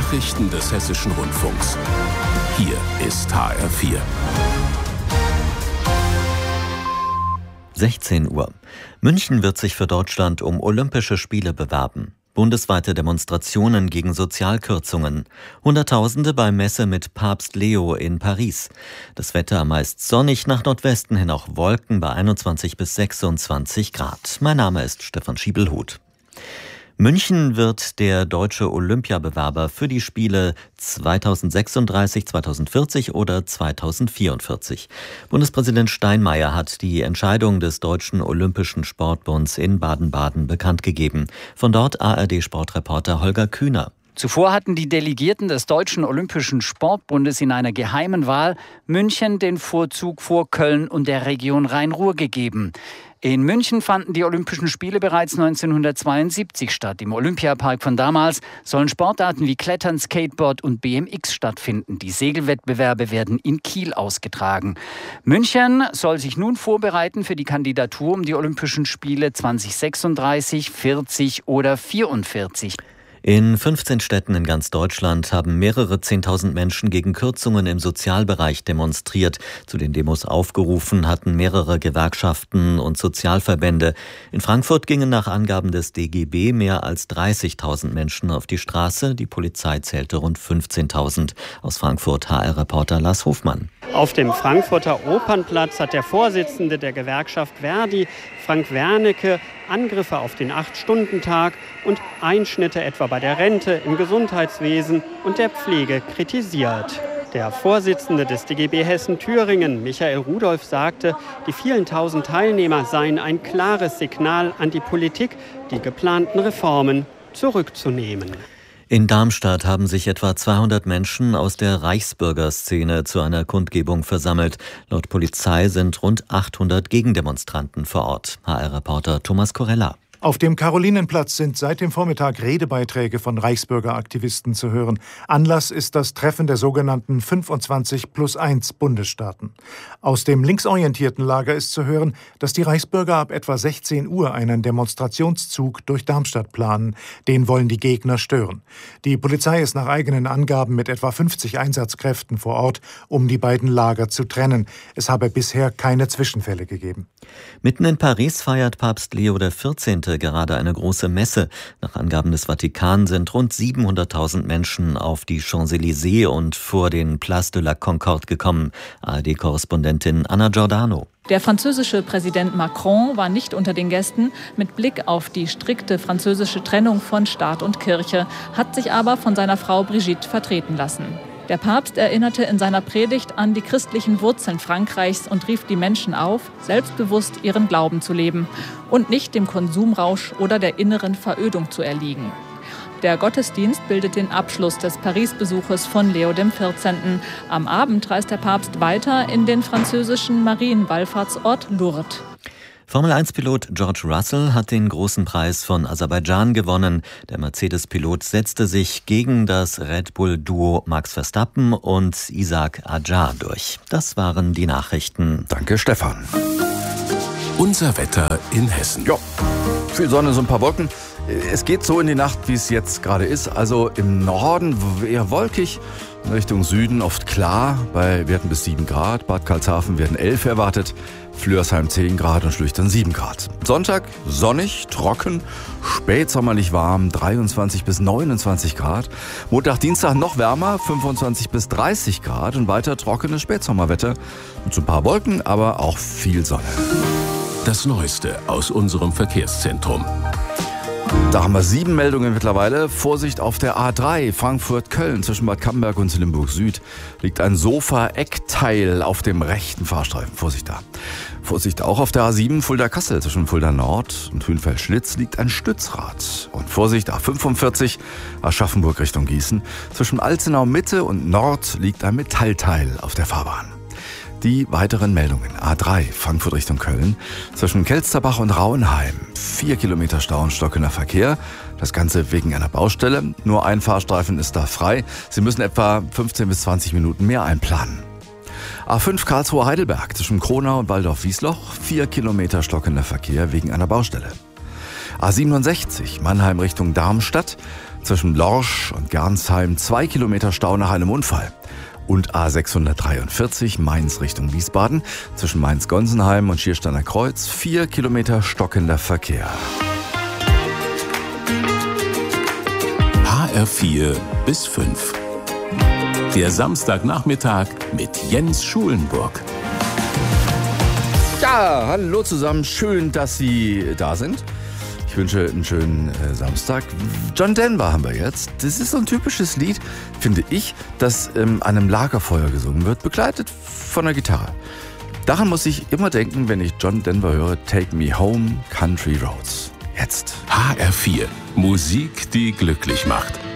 Nachrichten des Hessischen Rundfunks. Hier ist HR4. 16 Uhr. München wird sich für Deutschland um Olympische Spiele bewerben. Bundesweite Demonstrationen gegen Sozialkürzungen. Hunderttausende bei Messe mit Papst Leo in Paris. Das Wetter meist sonnig, nach Nordwesten hin auch Wolken bei 21 bis 26 Grad. Mein Name ist Stefan Schiebelhuth. München wird der deutsche Olympiabewerber für die Spiele 2036, 2040 oder 2044. Bundespräsident Steinmeier hat die Entscheidung des Deutschen Olympischen Sportbunds in Baden-Baden bekannt gegeben. Von dort ARD-Sportreporter Holger Kühner. Zuvor hatten die Delegierten des Deutschen Olympischen Sportbundes in einer geheimen Wahl München den Vorzug vor Köln und der Region Rhein-Ruhr gegeben. In München fanden die Olympischen Spiele bereits 1972 statt. Im Olympiapark von damals sollen Sportarten wie Klettern, Skateboard und BMX stattfinden. Die Segelwettbewerbe werden in Kiel ausgetragen. München soll sich nun vorbereiten für die Kandidatur um die Olympischen Spiele 2036, 40 oder 44. In 15 Städten in ganz Deutschland haben mehrere 10.000 Menschen gegen Kürzungen im Sozialbereich demonstriert. Zu den Demos aufgerufen hatten mehrere Gewerkschaften und Sozialverbände. In Frankfurt gingen nach Angaben des DGB mehr als 30.000 Menschen auf die Straße. Die Polizei zählte rund 15.000. Aus Frankfurt HR-Reporter Lars Hofmann. Auf dem Frankfurter Opernplatz hat der Vorsitzende der Gewerkschaft Verdi, Frank Wernicke, Angriffe auf den 8-Stunden-Tag und Einschnitte etwa bei der Rente, im Gesundheitswesen und der Pflege kritisiert. Der Vorsitzende des DGB Hessen-Thüringen, Michael Rudolph, sagte, die vielen tausend Teilnehmer seien ein klares Signal an die Politik, die geplanten Reformen zurückzunehmen. In Darmstadt haben sich etwa 200 Menschen aus der Reichsbürgerszene zu einer Kundgebung versammelt. Laut Polizei sind rund 800 Gegendemonstranten vor Ort. HR-Reporter Thomas Korella. Auf dem Karolinenplatz sind seit dem Vormittag Redebeiträge von Reichsbürgeraktivisten zu hören. Anlass ist das Treffen der sogenannten 25+1 Bundesstaaten. Aus dem linksorientierten Lager ist zu hören, dass die Reichsbürger ab etwa 16 Uhr einen Demonstrationszug durch Darmstadt planen. Den wollen die Gegner stören. Die Polizei ist nach eigenen Angaben mit etwa 50 Einsatzkräften vor Ort, um die beiden Lager zu trennen. Es habe bisher keine Zwischenfälle gegeben. Mitten in Paris feiert Papst Leo XIV. Gerade eine große Messe. Nach Angaben des Vatikan sind rund 700.000 Menschen auf die Champs-Élysées und vor den Place de la Concorde gekommen. ARD-Korrespondentin Anna Giordano. Der französische Präsident Macron war nicht unter den Gästen. Mit Blick auf die strikte französische Trennung von Staat und Kirche hat sich aber von seiner Frau Brigitte vertreten lassen. Der Papst erinnerte in seiner Predigt an die christlichen Wurzeln Frankreichs und rief die Menschen auf, selbstbewusst ihren Glauben zu leben und nicht dem Konsumrausch oder der inneren Verödung zu erliegen. Der Gottesdienst bildet den Abschluss des Paris-Besuches von Leo XIV. Am Abend reist der Papst weiter in den französischen Marienwallfahrtsort Lourdes. Formel-1-Pilot George Russell hat den großen Preis von Aserbaidschan gewonnen. Der Mercedes-Pilot setzte sich gegen das Red Bull-Duo Max Verstappen und Isaac Adjar durch. Das waren die Nachrichten. Danke, Stefan. Unser Wetter in Hessen. Ja, viel Sonne, so ein paar Wolken. Es geht so in die Nacht, wie es jetzt gerade ist. Also im Norden eher wolkig, in Richtung Süden oft klar. Bei Werten bis 7 Grad. Bad Karlshafen werden 11 erwartet. Flörsheim 10 Grad und Schlüchtern 7 Grad. Sonntag sonnig, trocken, spätsommerlich warm, 23 bis 29 Grad. Montag, Dienstag noch wärmer, 25 bis 30 Grad und weiter trockenes Spätsommerwetter. Und so ein paar Wolken, aber auch viel Sonne. Das Neueste aus unserem Verkehrszentrum. Da haben wir 7 Meldungen mittlerweile. Vorsicht auf der A3 Frankfurt-Köln zwischen Bad Camberg und Limburg Süd liegt ein Sofa-Eckteil auf dem rechten Fahrstreifen. Vorsicht da. Vorsicht auch auf der A7 Fulda-Kassel zwischen Fulda Nord und Hünfeld-Schlitz liegt ein Stützrad. Und Vorsicht A45 Aschaffenburg Richtung Gießen. Zwischen Alzenau Mitte und Nord liegt ein Metallteil auf der Fahrbahn. Die weiteren Meldungen. A3 Frankfurt Richtung Köln. Zwischen Kelsterbach und Rauenheim. 4 Kilometer Stau und stockender Verkehr. Das Ganze wegen einer Baustelle. Nur ein Fahrstreifen ist da frei. Sie müssen etwa 15 bis 20 Minuten mehr einplanen. A5 Karlsruhe-Heidelberg zwischen Kronau und Waldorf-Wiesloch. 4 Kilometer stockender Verkehr wegen einer Baustelle. A67 Mannheim Richtung Darmstadt. Zwischen Lorsch und Gernsheim 2 Kilometer Stau nach einem Unfall. Und A643 Mainz Richtung Wiesbaden. Zwischen Mainz-Gonsenheim und Schiersteiner Kreuz 4 Kilometer stockender Verkehr. HR4 bis 5. Der Samstagnachmittag mit Jens Schulenburg. Ja, hallo zusammen. Schön, dass Sie da sind. Ich wünsche einen schönen Samstag. John Denver haben wir jetzt. Das ist so ein typisches Lied, finde ich, das an einem Lagerfeuer gesungen wird, begleitet von der Gitarre. Daran muss ich immer denken, wenn ich John Denver höre. Take Me Home, Country Roads. Jetzt. HR4. Musik, die glücklich macht.